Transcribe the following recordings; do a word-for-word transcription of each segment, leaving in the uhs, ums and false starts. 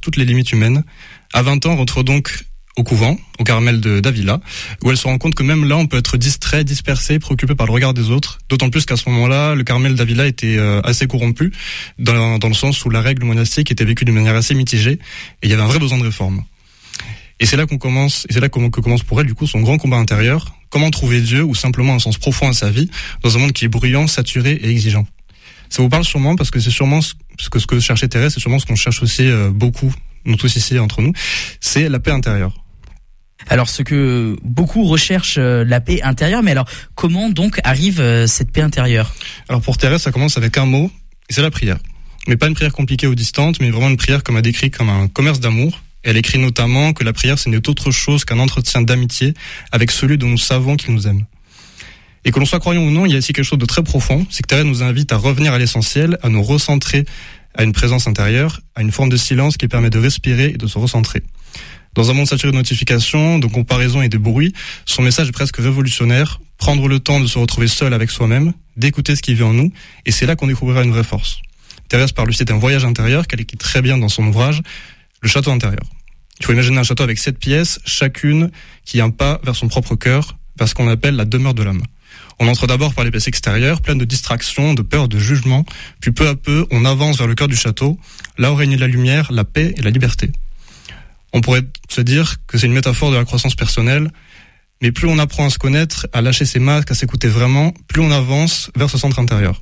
toutes les limites humaines. À vingt ans, elle rentre donc au couvent, au Carmel de d'Avila, où elle se rend compte que même là, on peut être distrait, dispersé, préoccupé par le regard des autres. D'autant plus qu'à ce moment-là, le Carmel d'Avila était euh, assez corrompu, dans, dans le sens où la règle monastique était vécue d'une manière assez mitigée, et il y avait un vrai besoin de réforme. Et c'est là qu'on commence, et c'est là que commence pour elle, du coup, son grand combat intérieur. Comment trouver Dieu, ou simplement un sens profond à sa vie, dans un monde qui est bruyant, saturé et exigeant. Ça vous parle sûrement, parce que c'est sûrement ce que, ce que cherchait Thérèse, c'est sûrement ce qu'on cherche aussi euh, beaucoup, nous tous ici, entre nous, c'est la paix intérieure. Alors, ce que beaucoup recherchent, euh, la paix intérieure, mais alors, comment donc arrive euh, cette paix intérieure ? Alors pour Thérèse, ça commence avec un mot, et c'est la prière. Mais pas une prière compliquée ou distante, mais vraiment une prière comme elle décrit comme un commerce d'amour. Et elle écrit notamment que la prière, ce n'est autre chose qu'un entretien d'amitié avec celui dont nous savons qu'il nous aime. Et que l'on soit croyant ou non, il y a ici quelque chose de très profond, c'est que Thérèse nous invite à revenir à l'essentiel, à nous recentrer à une présence intérieure, à une forme de silence qui permet de respirer et de se recentrer. Dans un monde saturé de notifications, de comparaisons et de bruit, son message est presque révolutionnaire. Prendre le temps de se retrouver seul avec soi-même, d'écouter ce qui vit en nous, et c'est là qu'on découvrira une vraie force. Thérèse parle aussi d'un voyage intérieur qu'elle écrit très bien dans son ouvrage, Le château intérieur. Il faut imaginer un château avec sept pièces, chacune qui est un pas vers son propre cœur, vers ce qu'on appelle la demeure de l'âme. On entre d'abord par les pièces extérieures, pleines de distractions, de peur, de jugement, puis peu à peu, on avance vers le cœur du château, là où règne la lumière, la paix et la liberté. On pourrait se dire que c'est une métaphore de la croissance personnelle, mais plus on apprend à se connaître, à lâcher ses masques, à s'écouter vraiment, plus on avance vers ce centre intérieur.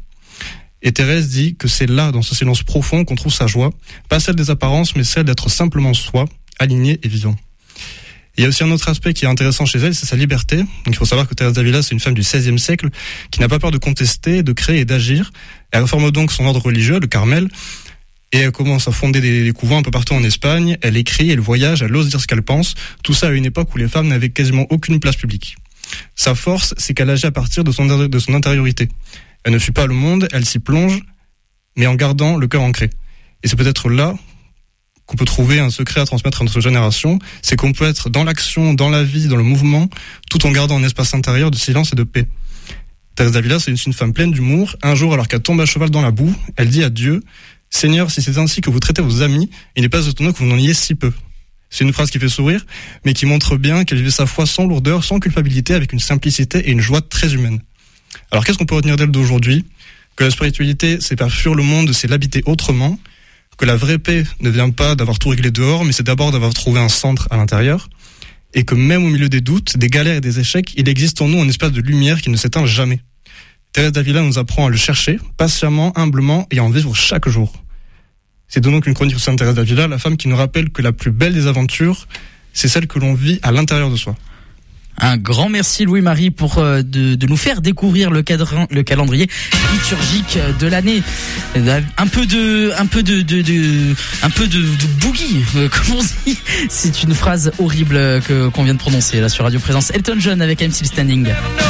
Et Thérèse dit que c'est là, dans ce silence profond, qu'on trouve sa joie, pas celle des apparences, mais celle d'être simplement soi, aligné et vivant. Il y a aussi un autre aspect qui est intéressant chez elle, c'est sa liberté. Donc il faut savoir que Thérèse d'Avila, c'est une femme du seizième siècle, qui n'a pas peur de contester, de créer et d'agir. Elle réforme donc son ordre religieux, le Carmel, et elle commence à fonder des, des couvents un peu partout en Espagne. Elle écrit, elle voyage, elle ose dire ce qu'elle pense. Tout ça à une époque où les femmes n'avaient quasiment aucune place publique. Sa force, c'est qu'elle agit à partir de son, de son intériorité. Elle ne fuit pas le monde, elle s'y plonge, mais en gardant le cœur ancré. Et c'est peut-être là qu'on peut trouver un secret à transmettre à notre génération, c'est qu'on peut être dans l'action, dans la vie, dans le mouvement, tout en gardant un espace intérieur de silence et de paix. Thérèse d'Avila, c'est une femme pleine d'humour. Un jour, alors qu'elle tombe à cheval dans la boue, elle dit à Dieu: « Seigneur, si c'est ainsi que vous traitez vos amis, il n'est pas étonnant que vous n'en ayez si peu. » C'est une phrase qui fait sourire, mais qui montre bien qu'elle vivait sa foi sans lourdeur, sans culpabilité, avec une simplicité et une joie très humaine. Alors qu'est-ce qu'on peut retenir d'elle d'aujourd'hui ? Que la spiritualité, c'est pas fuir le monde, c'est l'habiter autrement. Que la vraie paix ne vient pas d'avoir tout réglé dehors, mais c'est d'abord d'avoir trouvé un centre à l'intérieur. Et que même au milieu des doutes, des galères et des échecs, il existe en nous un espace de lumière qui ne s'éteint jamais. Thérèse d'Avila nous apprend à le chercher, patiemment, humblement, et à en vivre chaque jour. C'est donc une chronique de Sainte Thérèse d'Avila, la femme qui nous rappelle que la plus belle des aventures, c'est celle que l'on vit à l'intérieur de soi. Un grand merci Louis-Marie pour euh, de, de nous faire découvrir le, cadre, le calendrier liturgique de l'année. Un peu de, un peu de, de, de un peu de, de boogie, euh, comme on dit. C'est une phrase horrible que qu'on vient de prononcer là sur Radio Présence. Elton John avec I'm Still Standing.